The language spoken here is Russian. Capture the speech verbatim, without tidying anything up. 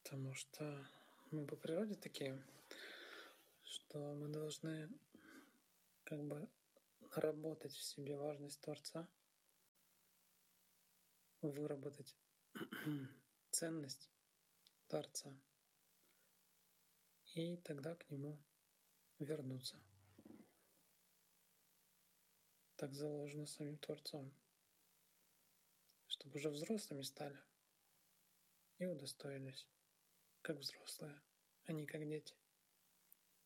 Потому что мы по природе такие, что мы должны как бы работать в себе важность Творца, выработать ценность Творца и тогда к Нему вернуться. Так заложено самим Творцом, чтобы уже взрослыми стали и удостоились, как взрослые, а не как дети.